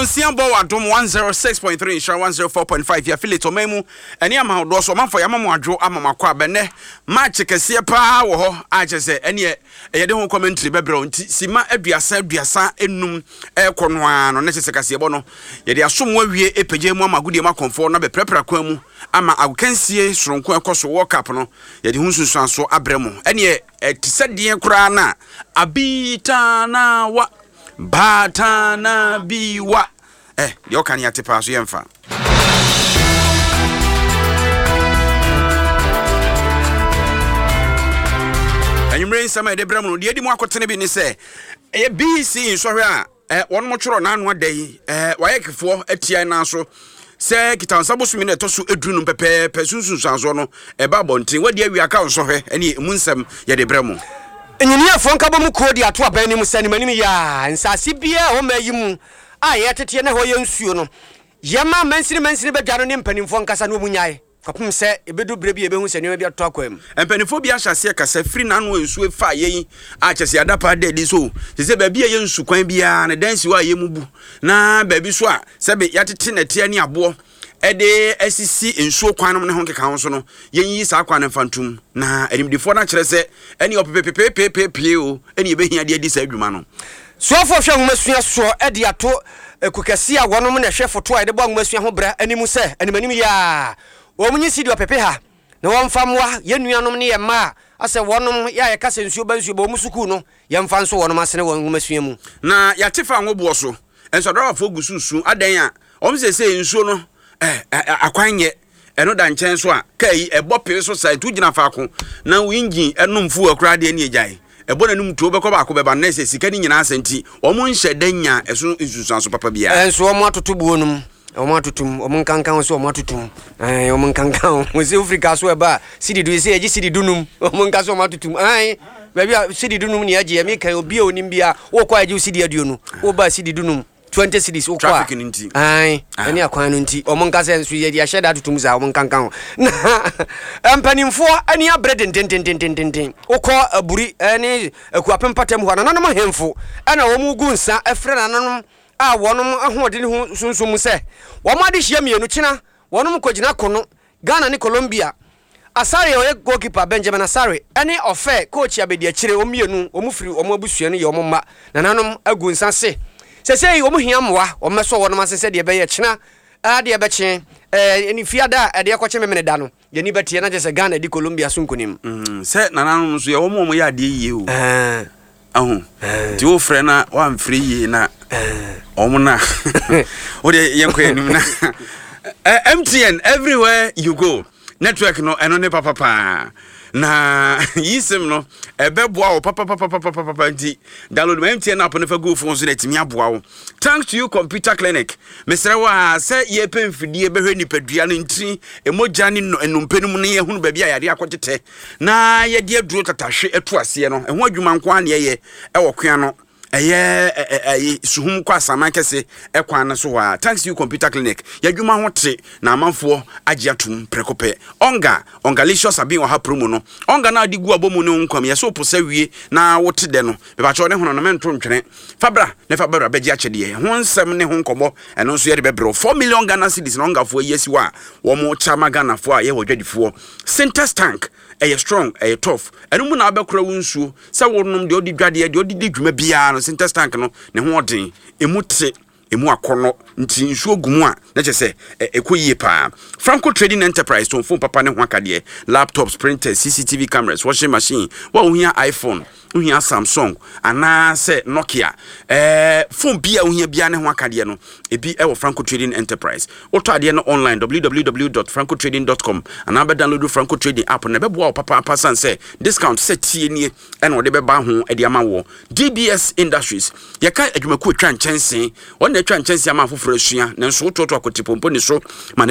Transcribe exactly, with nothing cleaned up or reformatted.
Siambo Adom one oh six point three Insha one oh four point five ya affiliate omemu eni ama do so manfo ya mamu adwo ama makwa bene match kese pa wo ho a chese eni ye de ho commentary bebro nti sima aduasa aduasa enum ekono ano ne chese kase bo no ye de asom wawie epeje mu amagudie makonfo na be prepare kwa mu ama agukansie soronko ekoso world cup no ye de hu sunsun so abremu eni ye tisade kura na abita na wa Batana biwa eh yo kan ya tepa so yemfa anyumre nsama de bramu no de di mu akotene bi ni se eh B C nsohwe a eh won mo tworo na anu adai eh wayekefo atia na so se kitansabo sumi na toso edunu pepe pesunsun sanso no e ba bontin wadi awi aka nsohwe eni mu nsam ye de bramu Enyinia fonka bomu kodi ato abani mu sani manim ya nsase bia ho mayimu a ye tete na ho ye nsuo no yema mansini mansini bedwano ne mpanimfo nkasa no munyae kapum se ebedu brebi ebehu sani bia to akwam mpanimfo bia hyase kasa firi na no nsuo fa ye a kyese adapa dedi so se ba bia ye nsu kwan bia na dansi wa ye mubu na ba bi so a se be yatete na tie ani abo ede asisi ensuo kwanom ne ho nkeka ho so no yenyi saa kwan mfantum na enimdifo na kyerɛ sɛ eni opepepepepepe o eni ebehia de adi saa adwuma no so afo hwɛ homasua so ede ato ekukasi a wonom na hwɛ foto a ede bɔ homasua ho bra animu sɛ animanim ya wo munyi sidi opepe ha na wonfamwa yenuanom ne yema asɛ wonom ya yɛ kasa ensuo ba nsuo ba omusuku no yemfa nso wonom asene won homasua mu na yatefa ngobo so enso dɔra fo gususu adan a omse sɛ ensuo no eh akwanye eno da nchen so a kai ebope so sai tu gina faako na wingi enomfu akura de ne ejai ebo nanum tu obekọ ba ko beba na se sika ni nyina asanti omo nhye danya eso nsusan so papa bia enso omo atoto buonum omo atotum omo nkankan so omo atotum eh omo nkankan mo se Africa so eba sidi du se eji sidi dunum omo nka so omo atotum ai bia sidi dunum ni age me kan obi onim bia wo kwa age sidi aduonu wo ba sidi dunum twenty cities o kwa traffic ninti ai eni akwan ninti o mon kase nso ye dia sheda tutum za o mon kankan na empanimfo ani abreden ten ten ten ten ten o ko aburi eni akuapempatem ho nanom hemfo ana wo mu gu nsa efre nanom a wonom ahoɔden ho sunsum se wo ma de hia mienu kina wonom kogina kono Ghana ne Colombia Asare o goalkeeper Benjamin Asare eni ofe coach abedi akire o mienu o mu firi o mu abusua ne ye o mu ma nanom agu nsa se se se omo hiamwa o meso wono masese de be ye kina a de be kyen eh ni fiada e de akwache memene da no ye ni betie na je se Ghana di Colombia sunkunim mm se nananu so ye wo mo ya de yie o eh ahu ti o frɛ na wa mfrɛ yie na eh omo na o de yenko enum na M T N everywhere you go network no eno ne papa pa na yisem no ebeboa o papa papa papa papa nti download M T N app no fa go phone so na timi aboa wo thanks to you computer clinic mesere wa se ye pemfidie behwe nipadua no nti emoja ne enumpenum ne ye hunu ba bia yade akotete na ye de aduro tatahwe eto ase no eho adwuma nko ane ye e wo kwan no eye eh suhum kwa saman kese ekwan na so wa thanks you computer clinic yadwuma ho te na amanfo age atum prekope onga ongalicious abi wa ha promo no onga na adigu abomu ne nkwam ye so posa wie na wote de no be ba cho ne hono no mento ntwene fabra ne fabra beji achede ho nsem ne ho nkomo eno so ye de bebro four million Ghana cedis no onga fo yesi wa wo mo chama Ghana fo a ye wodwadifo Sintex tank eye strong eye tough enu mu na abekora wonsuo se wonum de odi dwade de odi dwuma bia no Sintex tank no ne ho odin emu te emu akono nti nsuo gumu a na chese ekoyie pa Franco Trading Enterprise to phone papa ne ho akade laptops printers C C T V cameras washing machine wa ohia iPhone ohia Samsung ana se Nokia eh phone bia ohia bia ne ho akade no ebi e wo Franco Trading Enterprise oto ade no online w w w dot franco trading dot com ana be download Franco Trading app na be boa papa papa san se discount set tie nie e na de be ba ho e de ama wo D B S Industries yaka adwumaku twa nchense wona twa nchense ama foforo asua nanso wototo akotipompo ni so